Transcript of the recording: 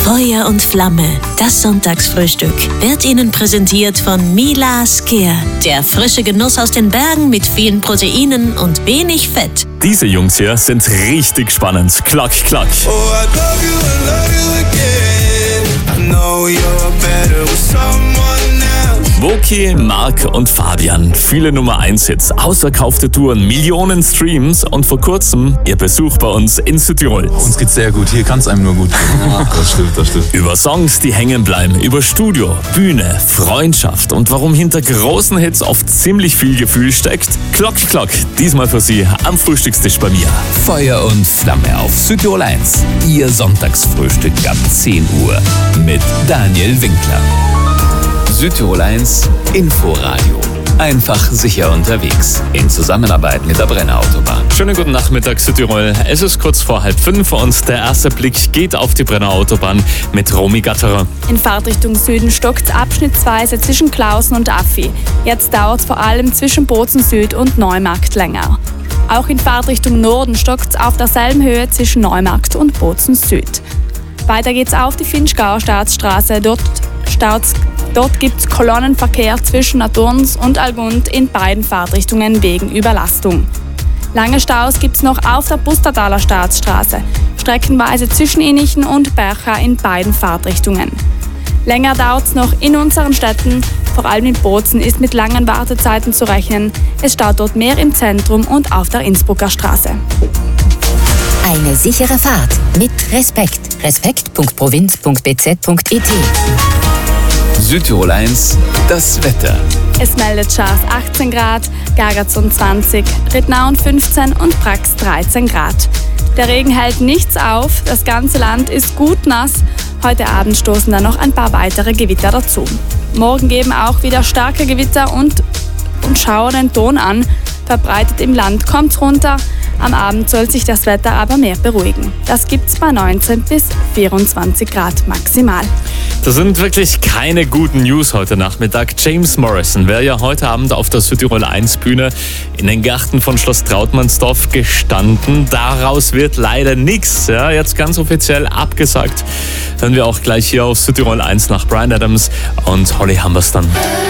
Feuer und Flamme, das Sonntagsfrühstück, wird Ihnen präsentiert von Mila Skier. Der frische Genuss aus den Bergen mit vielen Proteinen und wenig Fett. Diese Jungs hier sind richtig spannend. Klack, klack. Oh, I love you again. I know you're better with someone else. Woki, Mark und Fabian. Viele Nummer 1 Hits, ausverkaufte Touren, Millionen Streams und vor kurzem ihr Besuch bei uns in Südtirol. Uns geht's sehr gut, hier kann es einem nur gut gehen. Ja, das stimmt. Über Songs, die hängen bleiben, über Studio, Bühne, Freundschaft und warum hinter großen Hits oft ziemlich viel Gefühl steckt. Klock, klock, diesmal für Sie am Frühstückstisch bei mir. Feuer und Flamme auf Südtirol 1. Ihr Sonntagsfrühstück ab 10 Uhr mit Daniel Winkler. Südtirol 1 Inforadio. Einfach sicher unterwegs. In Zusammenarbeit mit der Brenner Autobahn. Schönen guten Nachmittag, Südtirol. Es ist kurz vor 4:30 und der erste Blick geht auf die Brenner Autobahn mit Romy Gatterer. In Fahrtrichtung Süden stockt es abschnittsweise zwischen Klausen und Affi. Jetzt dauert es vor allem zwischen Bozen Süd und Neumarkt länger. Auch in Fahrtrichtung Norden stockt es auf derselben Höhe zwischen Neumarkt und Bozen Süd. Weiter geht's auf die Vinschgauer Staatsstraße. Dort gibt es Kolonnenverkehr zwischen Naturns und Algund in beiden Fahrtrichtungen wegen Überlastung. Lange Staus gibt es noch auf der Pustertaler Staatsstraße, streckenweise zwischen Innichen und Bercha in beiden Fahrtrichtungen. Länger dauert es noch in unseren Städten, vor allem in Bozen ist mit langen Wartezeiten zu rechnen. Es staut dort mehr im Zentrum und auf der Innsbrucker Straße. Eine sichere Fahrt mit Respekt. Respekt.provinz.bz.it. Südtirol 1, das Wetter. Es meldet Schaas 18 Grad, Gargatzon 20, Rittnauen 15 und Prax 13 Grad. Der Regen hält nichts auf, das ganze Land ist gut nass. Heute Abend stoßen dann noch ein paar weitere Gewitter dazu. Morgen geben auch wieder starke Gewitter und Schauer den Ton an. Verbreitet im Land kommt's runter. Am Abend soll sich das Wetter aber mehr beruhigen. Das gibt's bei 19 bis 24 Grad maximal. Das sind wirklich keine guten News heute Nachmittag. James Morrison wäre ja heute Abend auf der Südtirol 1 Bühne in den Gärten von Schloss Trautmannsdorf gestanden. Daraus wird leider nichts. Ja, jetzt ganz offiziell abgesagt. Hören wir auch gleich hier auf Südtirol 1 nach Bryan Adams und Holly Humberstone.